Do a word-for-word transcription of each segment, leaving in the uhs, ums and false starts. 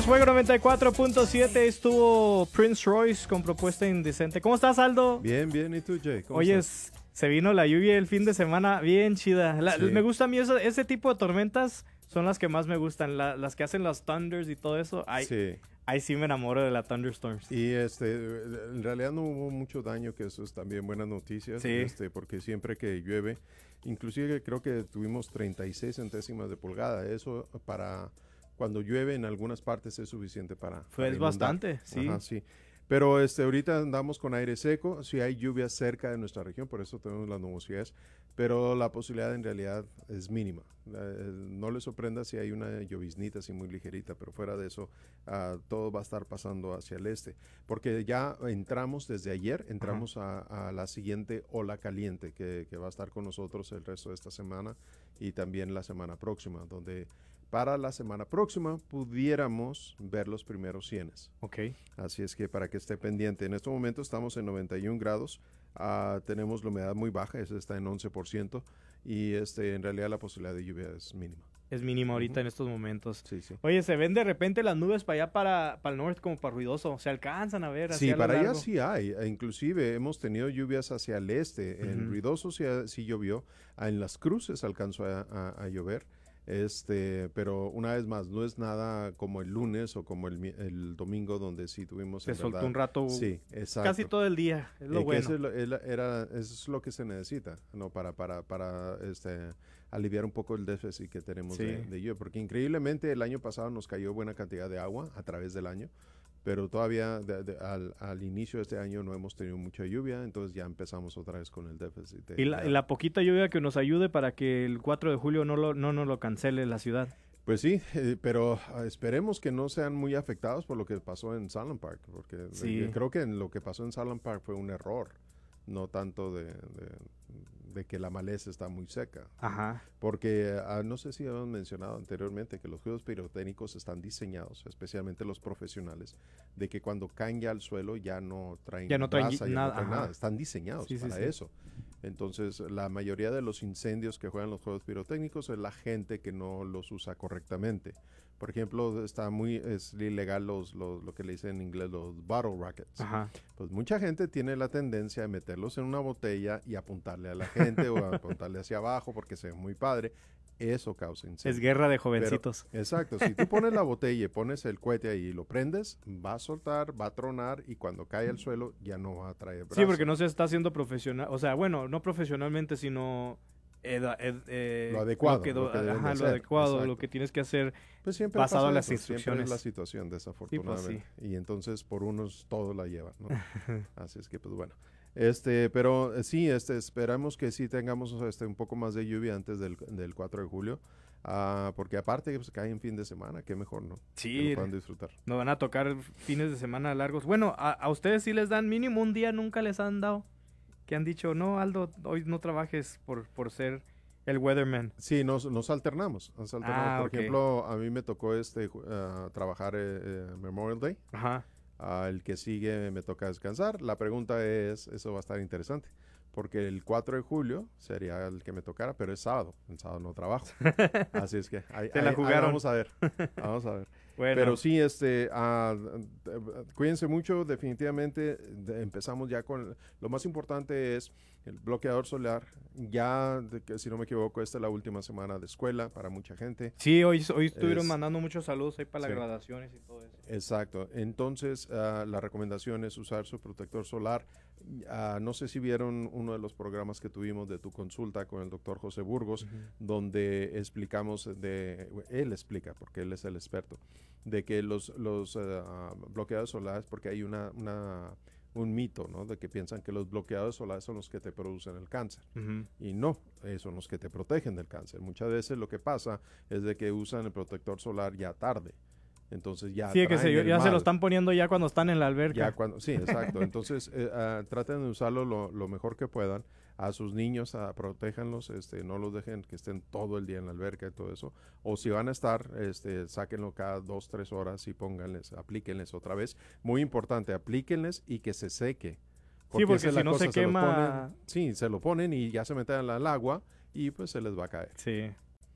Fuego noventa y cuatro punto siete estuvo Prince Royce con Propuesta Indecente. ¿Cómo estás, Aldo? Bien, bien. ¿Y tú, Jay? ¿Cómo Oye, estás? se vino la lluvia el fin de semana bien chida. La, Sí. Me gusta a mí eso, ese tipo de tormentas son las que más me gustan. La, las que hacen las thunders y todo eso. Ahí sí. ahí sí me enamoro de la thunderstorms. Y este, en realidad no hubo mucho daño, que eso es también buenas noticias. Sí. Este, porque siempre que llueve, inclusive creo que tuvimos treinta y seis centésimas de pulgada. Eso para cuando llueve en algunas partes es suficiente para, Fue para es inundar. bastante, sí. Ajá, sí. Pero este, ahorita andamos con aire seco, si hay lluvia cerca de nuestra región, por eso tenemos las nubosidades, pero la posibilidad en realidad es mínima. Eh, no les sorprenda si hay una lloviznita así muy ligerita, pero fuera de eso, uh, todo va a estar pasando hacia el este, porque ya entramos desde ayer, entramos a, a la siguiente ola caliente que, que va a estar con nosotros el resto de esta semana y también la semana próxima, donde para la semana próxima pudiéramos ver los primeros cienes. Ok. Así es que para que esté pendiente. En este momento estamos en noventa y un grados, uh, tenemos la humedad muy baja, esa está en once por ciento y este, en realidad la posibilidad de lluvia es mínima. Es mínima ahorita uh-huh. en estos momentos. Sí, sí. Oye, se ven de repente las nubes para allá, para, para el norte, como para ruidoso. Se alcanzan a ver. Sí, para allá sí hay. E inclusive hemos tenido lluvias hacia el este. Uh-huh. En ruidoso sí, sí llovió. En las cruces alcanzó a, a, a llover. Este, pero una vez más, no es nada como el lunes o como el, el domingo donde sí tuvimos... Se en soltó verdad, un rato, sí, exacto. Casi todo el día, es lo eh, bueno. Eso es lo, era, eso es lo que se necesita, ¿no? Para, para, para este, aliviar un poco el déficit que tenemos sí. de, de lluvia, porque increíblemente el año pasado nos cayó buena cantidad de agua a través del año, pero todavía de, de, al, al inicio de este año no hemos tenido mucha lluvia, entonces ya empezamos otra vez con el déficit. De, y, la, y la poquita lluvia que nos ayude para que el cuatro de julio no, lo, no nos lo cancele la ciudad. Pues sí, eh, pero uh, esperemos que no sean muy afectados por lo que pasó en Salem Park, porque sí. yo creo que en lo que pasó en Salem Park fue un error, no tanto de, de, de que la maleza está muy seca. Ajá. Porque uh, no sé si habíamos mencionado anteriormente que los juegos pirotécnicos están diseñados, especialmente los profesionales, de que cuando caen ya al suelo ya no traen, ya no traen brasa, nada, ya no traen nada, están diseñados sí, para sí, sí. eso. Entonces, la mayoría de los incendios que juegan los juegos pirotécnicos es la gente que no los usa correctamente. Por ejemplo, está muy, es ilegal los, los, lo que le dicen en inglés los bottle rockets. Ajá. Pues mucha gente tiene la tendencia de meterlos en una botella y apuntarle a la gente o apuntarle hacia abajo porque se ve muy padre. Eso causa incendio. Es guerra de jovencitos. Pero, exacto. Si tú pones la botella y pones el cohete ahí y lo prendes, va a soltar, va a tronar y cuando cae al suelo ya no va a traer brasa. Sí, porque no se está haciendo profesional. O sea, bueno, no profesionalmente, sino... Ed, ed, eh, lo adecuado. Lo, que do, lo, que ajá, lo adecuado, exacto. lo que tienes que hacer pues siempre basado en las eso, instrucciones. Es la situación, desafortunadamente. Sí, pues sí. Y entonces por unos todos la llevan, ¿no? Así es que, pues bueno. Este, pero sí, este, esperamos que sí tengamos este, un poco más de lluvia antes del, del cuatro de julio. Uh, porque aparte que pues, cae en fin de semana, qué mejor, ¿no? Sí. Que lo puedan disfrutar. Nos van a tocar fines de semana largos. Bueno, a, a ustedes sí les dan mínimo un día, nunca les han dado. Que han dicho, no, Aldo, hoy no trabajes por, por ser el weatherman. Sí, nos, nos alternamos. Nos alternamos. Ah, por okay. ejemplo, a mí me tocó este uh, trabajar eh, Memorial Day. Ajá. Uh, el que sigue me toca descansar. La pregunta es, eso va a estar interesante. Porque el cuatro de julio sería el que me tocara, pero es sábado. El sábado no trabajo. Así es que ahí, Se la ahí, jugaron. Ahí vamos a ver. Vamos a ver. Bueno. Pero sí, este, uh, cuídense mucho. Definitivamente de, empezamos ya con... Lo más importante es el bloqueador solar. Ya, de que, si no me equivoco, esta es la última semana de escuela para mucha gente. Sí, hoy, hoy estuvieron es, mandando muchos saludos ahí para sí. las graduaciones y todo eso. Exacto. Entonces, uh, la recomendación es usar su protector solar. Uh, no sé si vieron uno de los programas que tuvimos de tu consulta con el doctor José Burgos, uh-huh. donde explicamos, de él explica, porque él es el experto, de que los, los uh, bloqueadores solares, porque hay una, una, un mito, ¿no? De que piensan que los bloqueadores solares son los que te producen el cáncer. Uh-huh. Y no, eh, son los que te protegen del cáncer. Muchas veces lo que pasa es de que usan el protector solar ya tarde. Entonces ya sí, que se, ya mal. se lo están poniendo ya cuando están en la alberca. Ya cuando, sí, exacto. Entonces eh, uh, traten de usarlo lo, lo mejor que puedan. A sus niños, uh, protéjanlos, este, no los dejen que estén todo el día en la alberca y todo eso. O si van a estar, este, sáquenlo cada dos, tres horas y pónganles, aplíquenles otra vez. Muy importante, aplíquenles y que se seque. Porque sí, porque si no cosa, se quema... Se ponen, sí, se lo ponen y ya se meten al, al agua y pues se les va a caer. Sí.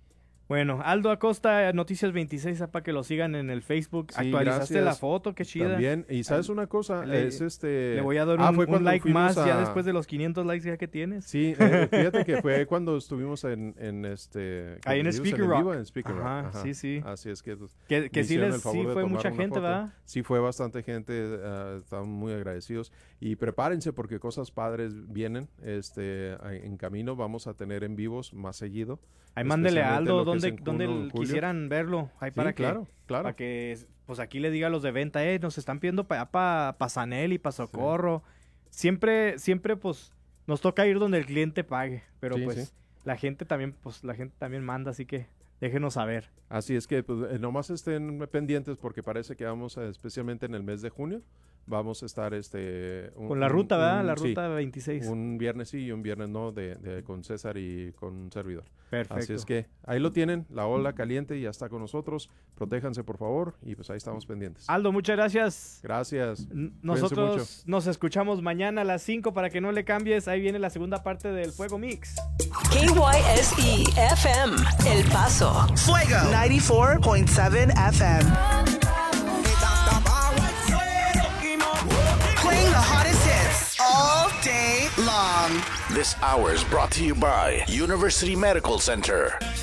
Bueno, Aldo Acosta, Noticias veintiséis, para que lo sigan en el Facebook. Sí, Actualizaste gracias. la foto, qué chida. También, y ¿sabes una cosa? Le- es este... Le voy a dar Ah, un, fue un cuando like fuimos más ya a- después de los quinientos likes ya que tienes. Sí, eh, fíjate que fue cuando estuvimos en, en este... Ahí en ¿cómo se dice? Speaker en Rock. vivo, en Speaker Rock. Ajá, Ajá. sí, sí. Así es que... pues, Que, que me sí, hicieron les, el favor sí de fue tomar mucha una gente, foto. ¿verdad? Sí, fue bastante gente, uh, estaban muy agradecidos. Y prepárense porque cosas padres vienen este, en camino. Vamos a tener en vivos más seguido. Ahí mándele a especialmente Aldo lo que es donde, en junio, donde en julio. quisieran verlo. Ahí Sí, para que, claro, claro. para que pues aquí le diga a los de venta, eh, nos están pidiendo para pa, pa Sanel y para Socorro. Siempre, siempre pues nos toca ir donde el cliente pague, pero Sí, pues sí. la gente también, pues la gente también manda, así que déjenos saber. Así es que pues, eh, nomás estén pendientes porque parece que vamos, a, especialmente en el mes de junio, vamos a estar este... un- Con la un- ruta, ¿verdad? un- La sí, ruta veintiséis. un viernes sí y un viernes no, de, de- con César y con un servidor. Perfecto. Así es que ahí lo tienen, la ola caliente ya está con nosotros. Protéjanse, por favor, y pues ahí estamos pendientes. Aldo, muchas gracias. Gracias. N- mucho. Nosotros nos escuchamos mañana a las cinco para que no le cambies. Ahí viene la segunda parte del Fuego Mix. K Y S E F M El Paso. Fuego ninety-four point seven F M. Playing the hottest hits all day long. This hour is brought to you by University Medical Center.